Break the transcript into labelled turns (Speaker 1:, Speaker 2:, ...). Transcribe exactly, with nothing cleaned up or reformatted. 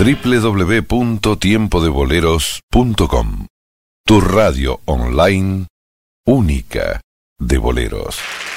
Speaker 1: doble u doble u doble u punto tiempo de boleros punto com. Tu radio online única de boleros.